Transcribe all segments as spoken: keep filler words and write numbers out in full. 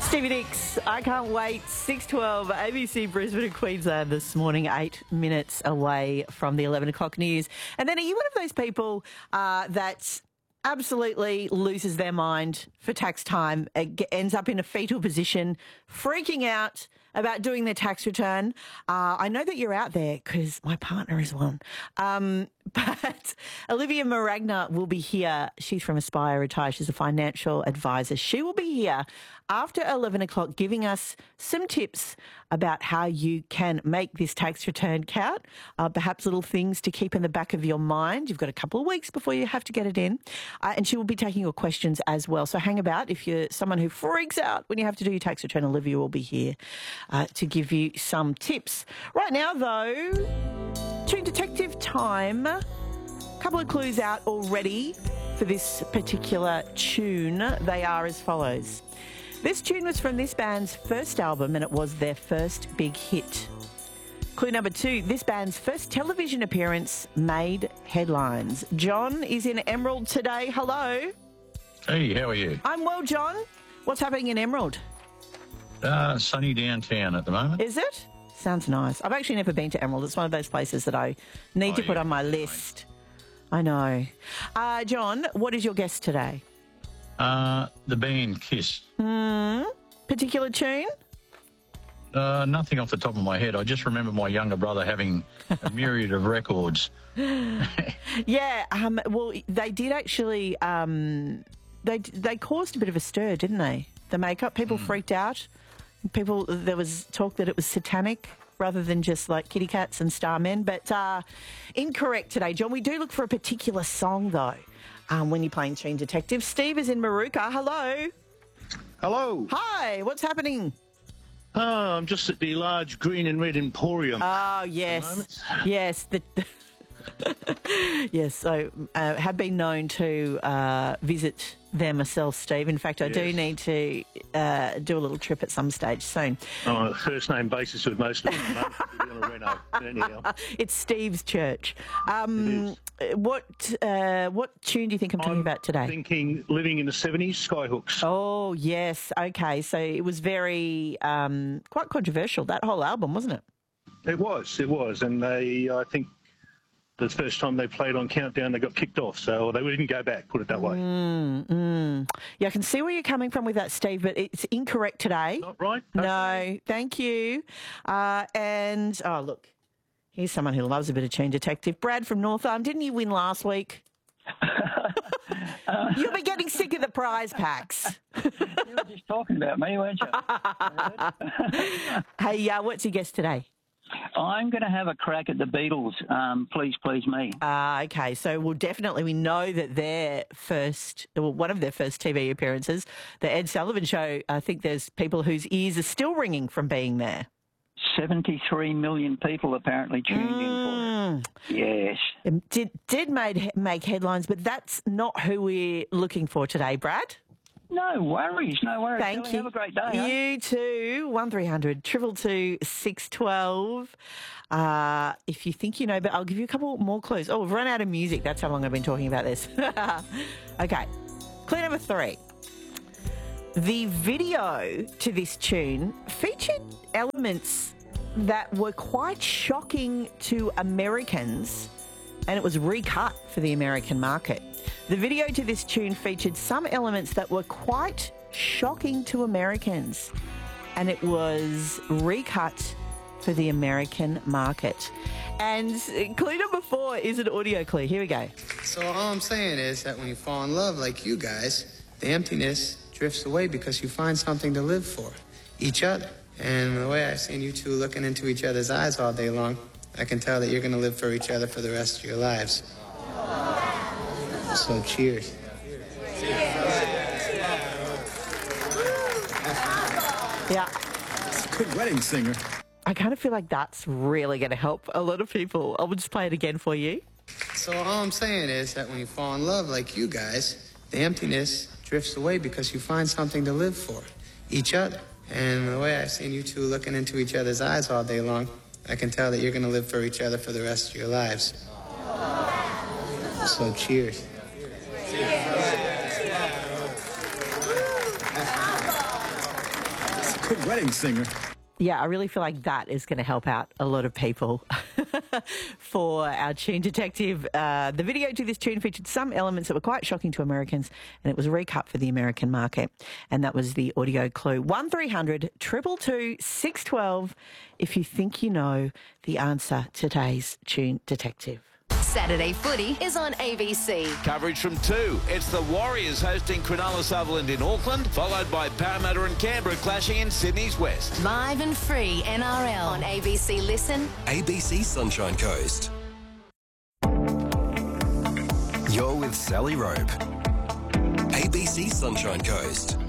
Stevie Nicks, I can't wait. six twelve, A B C Brisbane and Queensland this morning, eight minutes away from the eleven o'clock news. And then are you one of those people uh, that absolutely loses their mind for tax time, ends up in a fetal position, freaking out about doing their tax return? Uh, I know that you're out there because my partner is one. Um, but Olivia Maragna will be here. She's from Aspire Retire. She's a financial advisor. She will be here after eleven o'clock giving us some tips about how you can make this tax return count, uh, perhaps little things to keep in the back of your mind. You've got a couple of weeks before you have to get it in. Uh, and she will be taking your questions as well. So hang about. If you're someone who freaks out when you have to do your tax return, Olivia will be here uh, to give you some tips. Right now, though, Tune Detective time. A couple of clues out already for this particular tune. They are as follows. This tune was from this band's first album and it was their first big hit. Clue number two, this band's first television appearance made headlines. John is in Emerald today. Hello. Hey, how are you? I'm well, John. What's happening in Emerald? Uh, sunny downtown at the moment. Is it? Sounds nice. I've actually never been to Emerald. It's one of those places that I need Oh, to put yeah, on my list. I know. Uh, John, what is your guess today? Uh, the band Kiss. Hmm. Particular tune? Uh, nothing off the top of my head. I just remember my younger brother having a myriad of records. Yeah. Um, well, they did actually. Um, they they caused a bit of a stir, didn't they? The makeup. People mm. freaked out. People. There was talk that it was satanic rather than just like kitty cats and starmen. But uh, incorrect today, John. We do look for a particular song though. Um, when you're playing Tune Detective. Steve is in Maruka. Hello. Hello. Hi. What's happening? Oh, I'm just at the large green and red emporium. Oh, yes. Yes. The, the yes, so uh, have been known to uh, visit there myself, Steve. In fact, I yes. do need to uh, do a little trip at some stage soon. On a first-name basis with most of them. Anyhow. It's Steve's church. Um, what uh, what tune do you think I'm talking I'm about today? Thinking Living in the seventies, Skyhooks. Oh, yes. Okay, so it was very, um, quite controversial, that whole album, wasn't it? It was, it was. And they, I think, the first time they played on Countdown, they got kicked off, so they didn't go back, put it that way. Mm, mm. Yeah, I can see where you're coming from with that, Steve, but it's incorrect today. Not right? No, thank you. Uh, and, oh, look, here's someone who loves a bit of Tune Detective. Brad from North Arm, didn't you win last week? uh, You'll be getting sick of the prize packs. You were just talking about me, weren't you? Hey, uh, what's your guess today? I'm going to have a crack at the Beatles. Um, please, please me. Ah, uh, okay. So, well, definitely we know that their first, well, one of their first T V appearances, the Ed Sullivan Show, I think there's people whose ears are still ringing from being there. seventy-three million people apparently tuned mm. in for it. Yes. It did, did made, make headlines, but that's not who we're looking for today, Brad. No worries, no worries. Thank Kelly, you. Have a great day. You huh? too. One three hundred triple two six twelve. Uh, if you think you know, but I'll give you a couple more clues. Oh, we've run out of music. That's how long I've been talking about this. Okay. Clue number three. The video to this tune featured elements that were quite shocking to Americans, and it was recut for the American market. The video to this tune featured some elements that were quite shocking to Americans, and it was recut for the American market. And clue number four is an audio clue. Here we go. So all I'm saying is that when you fall in love like you guys, the emptiness drifts away because you find something to live for, each other. And the way I've seen you two looking into each other's eyes all day long, I can tell that you're going to live for each other for the rest of your lives. So cheers. Yeah. It's a good wedding singer. I kind of feel like that's really going to help a lot of people. I'll just play it again for you. So all I'm saying is that when you fall in love like you guys, the emptiness drifts away because you find something to live for, each other. And the way I've seen you two looking into each other's eyes all day long, I can tell that you're going to live for each other for the rest of your lives. So cheers. Good wedding singer. Yeah, I really feel like that is going to help out a lot of people for our tune detective. Uh, the video to this tune featured some elements that were quite shocking to Americans, and it was recut for the American market. And that was the audio clue. one three hundred two two two six one two if you think you know the answer to today's tune detective. Saturday Footy is on A B C. Coverage from two. It's the Warriors hosting Cronulla Sutherland in Auckland, followed by Parramatta and Canberra clashing in Sydney's West. Live and free N R L on A B C Listen. A B C Sunshine Coast. You're with Sally Rope. A B C Sunshine Coast.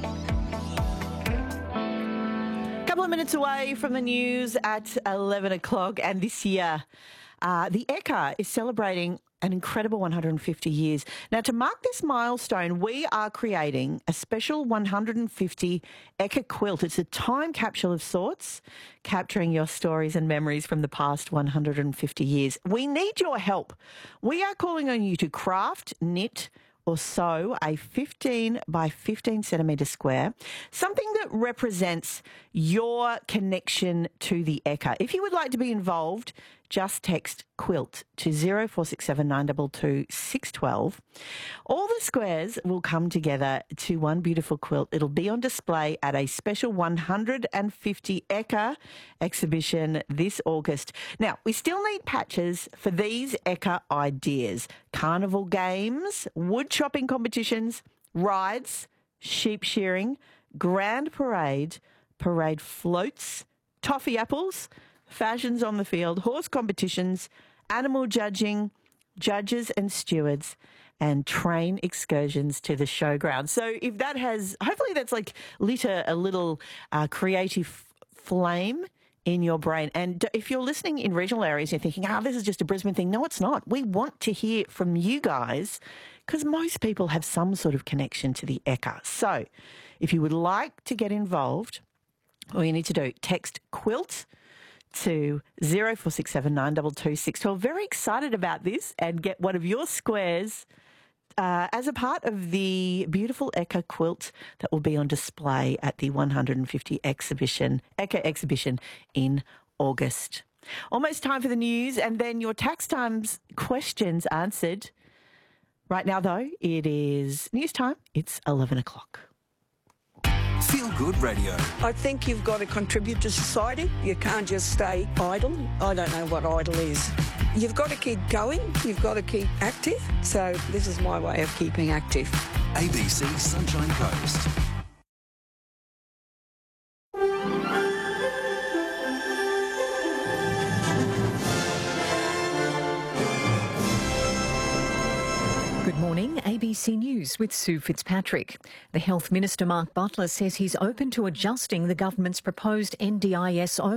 Couple of minutes away from the news at eleven o'clock, and this year uh, the Ekka is celebrating an incredible one hundred fifty years. Now, to mark this milestone, we are creating a special one hundred fifty Ekka quilt. It's a time capsule of sorts, capturing your stories and memories from the past one hundred fifty years. We need your help. We are calling on you to craft, knit, or sew a fifteen by fifteen centimetre square, something that represents your connection to the Ekka. If you would like to be involved, just text quilt to zero four six seven nine two two six one two. All the squares will come together to one beautiful quilt. It'll be on display at a special one hundred fifty Ekka exhibition this August. Now, we still need patches for these Ekka ideas. Carnival games, wood chopping competitions, rides, sheep shearing, grand parade, parade floats, toffee apples, fashions on the field, horse competitions, animal judging, judges and stewards, and train excursions to the showground. So if that has, hopefully that's like lit a, a little uh, creative flame in your brain. And if you're listening in regional areas, you're thinking, ah, oh, this is just a Brisbane thing. No, it's not. We want to hear from you guys because most people have some sort of connection to the Ekka. So if you would like to get involved, all you need to do, text quilt to zero four six seven nine two two six one two. Very excited about this, and get one of your squares uh, as a part of the beautiful Ekka quilt that will be on display at the one hundred fifty exhibition, Ekka exhibition in August. Almost time for the news, and then your tax times questions answered. Right now, though, it is news time. It's eleven o'clock. Feel Good Radio. I think you've got to contribute to society. You can't just stay idle. I don't know what idle is. You've got to keep going. You've got to keep active. So this is my way of keeping active. A B C Sunshine Coast. Good morning, A B C News with Sue Fitzpatrick. The Health Minister Mark Butler says he's open to adjusting the government's proposed N D I S